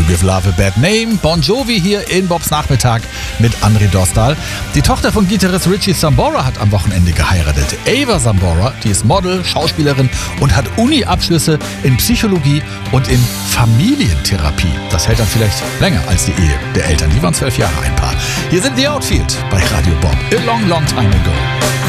Give Love a Bad Name. Bon Jovi hier in Bobs Nachmittag mit André Dostal. Die Tochter von Gitarrist Richie Sambora hat am Wochenende geheiratet. Ava Sambora, die ist Model, Schauspielerin und hat Uni-Abschlüsse in Psychologie und in Familientherapie. Das hält dann vielleicht länger als die Ehe der Eltern. Die waren 12 Jahre ein Paar. Hier sind The Outfield bei Radio Bob. A long, long time ago.